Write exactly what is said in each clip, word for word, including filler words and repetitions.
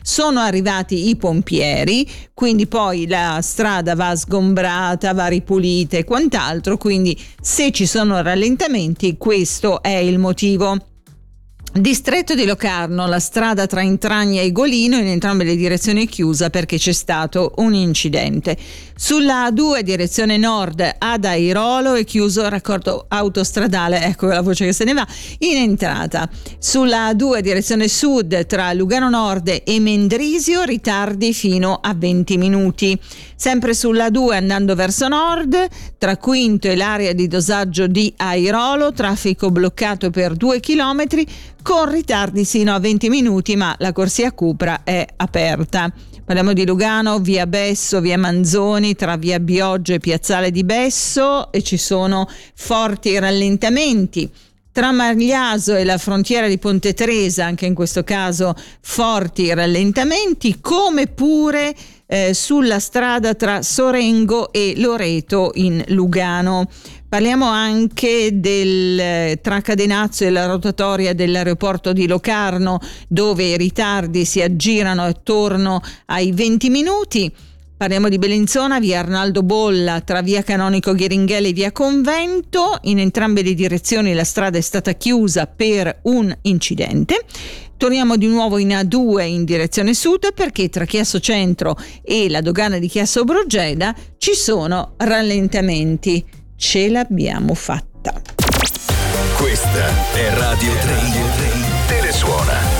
Sono arrivati i pompieri, quindi poi la strada va sgombrata, va ripulita e quant'altro, quindi se ci sono rallentamenti questo è il motivo. Distretto di Locarno, la strada tra Intragna e Golino in entrambe le direzioni è chiusa perché c'è stato un incidente. Sulla A due direzione nord ad Airolo è chiuso il raccordo autostradale, ecco la voce che se ne va, in entrata. Sulla A due direzione sud tra Lugano Nord e Mendrisio ritardi fino a venti minuti. Sempre sulla A due andando verso nord, tra Quinto e l'area di dosaggio di Airolo, traffico bloccato per due chilometri con ritardi sino a venti minuti, ma la corsia Cupra è aperta. Parliamo di Lugano, via Besso, via Manzoni, tra via Bioggio e piazzale di Besso, e ci sono forti rallentamenti. Tra Magliaso e la frontiera di Ponte Tresa, anche in questo caso forti rallentamenti, come pure eh, sulla strada tra Sorengo e Loreto in Lugano. Parliamo anche del tra Cadenazzo e la rotatoria dell'aeroporto di Locarno, dove i ritardi si aggirano attorno ai venti minuti. Parliamo di Bellinzona, via Arnaldo Bolla, tra via Canonico Ghiringhelli e via Convento. In entrambe le direzioni la strada è stata chiusa per un incidente. Torniamo di nuovo in A due in direzione sud perché tra Chiasso Centro e la dogana di Chiasso Brogeda ci sono rallentamenti. Ce l'abbiamo fatta. Questa è Radio tre. Telesuona.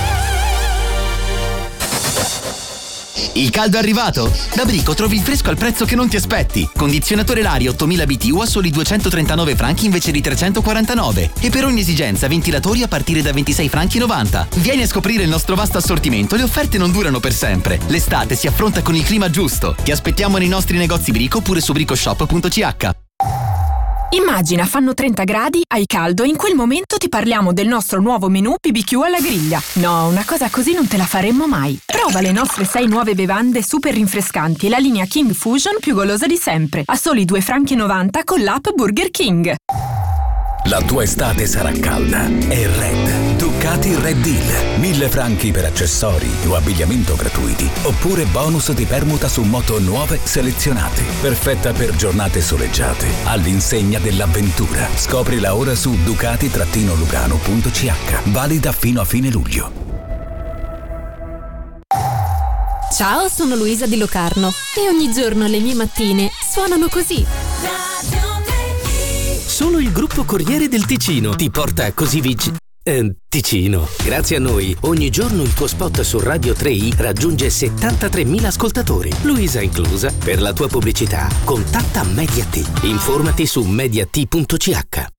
Il caldo è arrivato? Da Brico trovi il fresco al prezzo che non ti aspetti. Condizionatore Lario ottomila B T U a soli duecentotrentanove franchi invece di trecentoquarantanove. E per ogni esigenza ventilatori a partire da ventisei franchi e novanta. Vieni a scoprire il nostro vasto assortimento, le offerte non durano per sempre. L'estate si affronta con il clima giusto. Ti aspettiamo nei nostri negozi Brico oppure su bricoshop punto c h. Immagina, fanno trenta gradi, hai caldo e in quel momento ti parliamo del nostro nuovo menù B B Q alla griglia. No, una cosa così non te la faremmo mai. Prova le nostre sei nuove bevande super rinfrescanti e la linea King Fusion più golosa di sempre, a soli due franchi e novanta con l'app Burger King. La tua estate sarà calda e Red. Ducati Red Deal. Mille franchi per accessori o abbigliamento gratuiti. Oppure bonus di permuta su moto nuove selezionate. Perfetta per giornate soleggiate. All'insegna dell'avventura. Scoprila ora su ducati lugano punto c h. Valida fino a fine luglio. Ciao, sono Luisa di Locarno e ogni giorno le mie mattine suonano così. Solo il gruppo Corriere del Ticino ti porta così vicino. Eh, Ticino. Grazie a noi, ogni giorno il tuo spot su Radio tre i raggiunge settantatremila ascoltatori, Luisa inclusa. Per la tua pubblicità, contatta Media T. Informati su media t punto c h.